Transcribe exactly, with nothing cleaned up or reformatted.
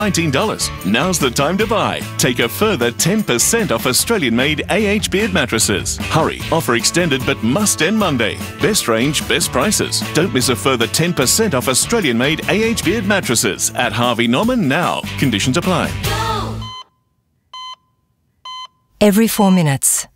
nineteen dollars. Now's the time to buy. Take a further ten percent off Australian-made A H Beard mattresses. Hurry, offer extended but must end Monday. Best range, best prices. Don't miss a further ten percent off Australian-made A H Beard mattresses at Harvey Norman now. Conditions apply. Every four minutes,